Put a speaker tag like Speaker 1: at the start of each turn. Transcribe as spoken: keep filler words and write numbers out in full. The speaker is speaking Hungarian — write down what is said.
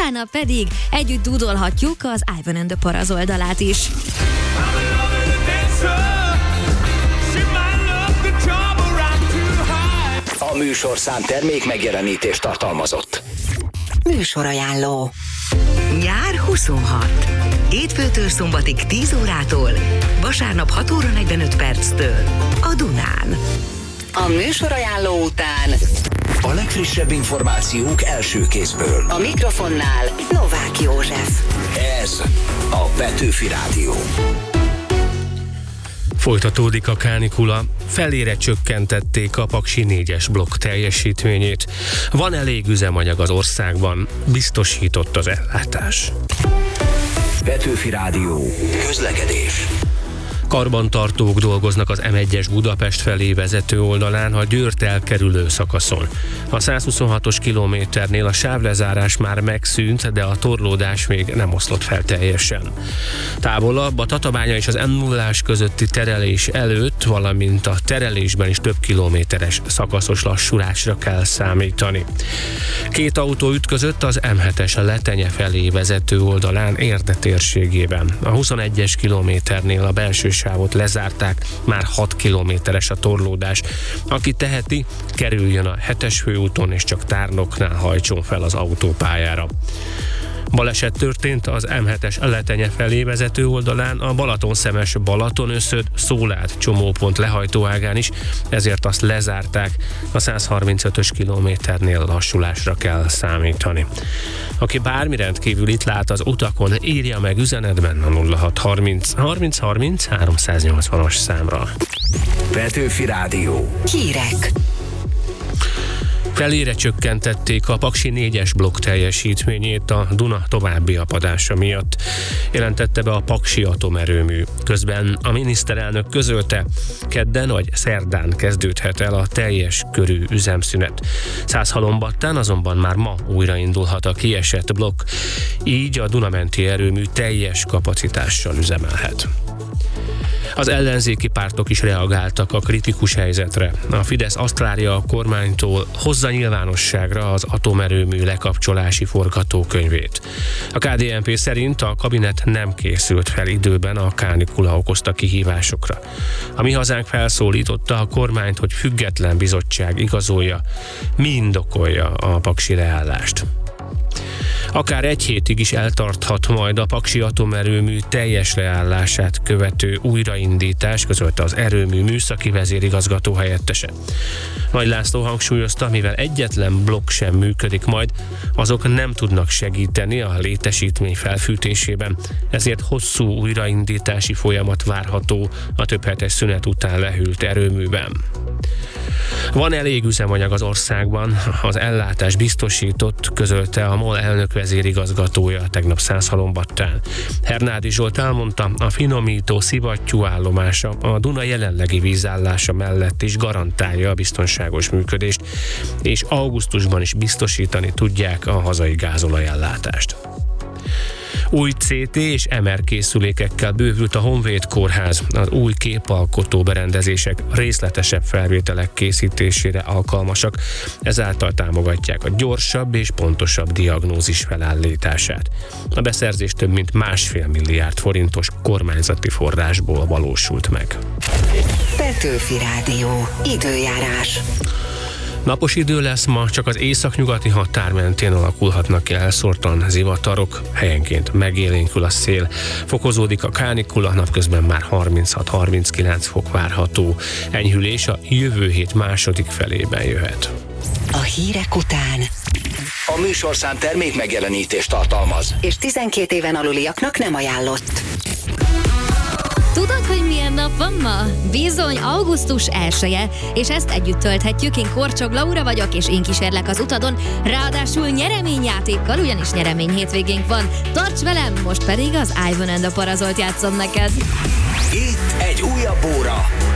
Speaker 1: utána pedig együtt dúdolhatjuk az Ivan and the Paraz oldalát is.
Speaker 2: A műsorszám termék megjelenítést tartalmazott.
Speaker 3: Műsorajánló. Nyár huszonhat. Hétfőtől szombatig tíz órától, vasárnap hat óra negyvenöt perctől a Dunán. A műsorajánló után
Speaker 2: a legfrissebb információk első kézből.
Speaker 3: A mikrofonnál Novák József.
Speaker 2: Ez a Petőfi Rádió.
Speaker 4: Folytatódik a kánikula, felére csökkentették a Paksi négyes blokk teljesítményét. Van elég üzemanyag az országban, biztosított az ellátás.
Speaker 2: Petőfi Rádió. Közlekedés.
Speaker 4: Karbantartók dolgoznak az em egyes Budapest felé vezető oldalán a Győrt elkerülő szakaszon. A százhuszonhatos kilométernél a sávlezárás már megszűnt, de a torlódás még nem oszlott fel teljesen. Távolabb a Tatabánya és az em nullás közötti terelés előtt, valamint a terelésben is több kilométeres szakaszos lassulásra kell számítani. Két autó ütközött az em hetes Letenye felé vezető oldalán Érde térségében. A huszonegyes kilométernél a belső sávot lezárták, már hat kilométeres a torlódás. Aki teheti, kerüljön a hetes főúton és csak tárnoknál hajtson fel az autópályára. Baleset történt az em hetes Letenye felé vezető oldalán a Balaton-Szemes Balatonöszöd Szólád csomópont lehajtóágán is, ezért azt lezárták, a százharmincötös kilométernél lassulásra kell számítani. Aki bármi rendkívül itt lát az utakon, írja meg üzenetben a nulla hat harminc harminc harminc háromszáznyolcvanas számra.
Speaker 2: Petőfi Rádió.
Speaker 3: Hírek.
Speaker 4: Felére csökkentették a Paksi négyes blokk teljesítményét a Duna további apadása miatt, jelentette be a Paksi atomerőmű. Közben a miniszterelnök közölte, kedden vagy szerdán kezdődhet el a teljes körű üzemszünet. Százhalombattán azonban már ma újraindulhat a kiesett blokk, így a Dunamenti erőmű teljes kapacitással üzemelhet. Az ellenzéki pártok is reagáltak a kritikus helyzetre. A Fidesz azt várja a kormánytól, hozza nyilvánosságra az atomerőmű lekapcsolási forgatókönyvét. A ká dé en pé szerint a kabinet nem készült fel időben a kánikula okozta kihívásokra. A Mi Hazánk felszólította a kormányt, hogy független bizottság igazolja, mi indokolja a paksi leállást. Akár egy hétig is eltarthat majd a Paksi atomerőmű teljes leállását követő újraindítás, közölte az erőmű műszaki vezérigazgató helyettese. Nagy László hangsúlyozta, mivel egyetlen blokk sem működik majd, azok nem tudnak segíteni a létesítmény felfűtésében, ezért hosszú újraindítási folyamat várható a többhetes szünet után lehűlt erőműben. Van elég üzemanyag az országban, az ellátás biztosított, közölte a MOL elnök vezérigazgatója tegnap Százhalombattán. Hernádi Zsolt elmondta, a finomító szivattyú állomása a Duna jelenlegi vízállása mellett is garantálja a biztonságos működést, és augusztusban is biztosítani tudják a hazai gázolajellátást. Új cé té és em er készülékekkel bővült a Honvéd Kórház. Az új képalkotó berendezések részletesebb felvételek készítésére alkalmasak, ezáltal támogatják a gyorsabb és pontosabb diagnózis felállítását. A beszerzés több mint másfél milliárd forintos kormányzati forrásból valósult meg.
Speaker 3: Petőfi Rádió. Időjárás.
Speaker 4: Napos idő lesz ma, csak az északnyugati határ mentén alakulhatnak ki elszórtan zivatarok, helyenként megélénkül a szél. Fokozódik a kánikula, napközben már harminchat-harminckilenc fok várható. Enyhülés a jövő hét második felében jöhet.
Speaker 3: A hírek után
Speaker 2: a műsorszám termék megjelenítést tartalmaz,
Speaker 3: és tizenkét éven aluliaknak nem ajánlott.
Speaker 1: Tudod, hogy milyen nap van ma? Bizony, augusztus elseje, és ezt együtt tölthetjük. Én Korcsog Laura vagyok, és én kísérlek az utadon, ráadásul nyereményjátékkal, ugyanis nyeremény hétvégénk van. Tarts velem, most pedig az Ivan and the Parazolt játszom neked.
Speaker 2: itt egy újabb óra